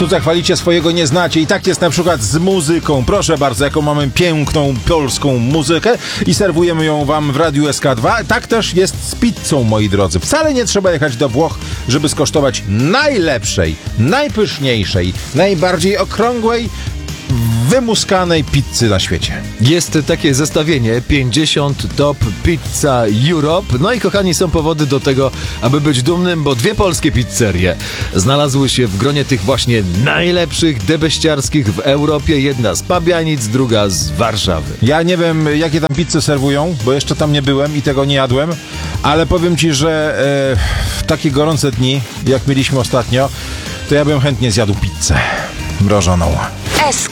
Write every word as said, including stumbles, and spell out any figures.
cudze chwalicie, swojego nie znacie. I tak jest na przykład z muzyką. Proszę bardzo, jaką mamy piękną polską muzykę i serwujemy ją wam w Radiu S K dwa. Tak też jest z pizzą, moi drodzy. Wcale nie trzeba jechać do Włoch, żeby skosztować najlepszej, najpyszniejszej, najbardziej okrągłej, wymuskanej pizzy na świecie. Jest takie zestawienie pięćdziesiąt Top Pizza Europe. No i kochani, są powody do tego, aby być dumnym, bo dwie polskie pizzerie znalazły się w gronie tych właśnie najlepszych debeściarskich w Europie. Jedna z Pabianic, druga z Warszawy. Ja nie wiem, jakie tam pizze serwują, bo jeszcze tam nie byłem i tego nie jadłem, ale powiem ci, że e, w takie gorące dni, jak mieliśmy ostatnio, to ja bym chętnie zjadł pizzę mrożoną. S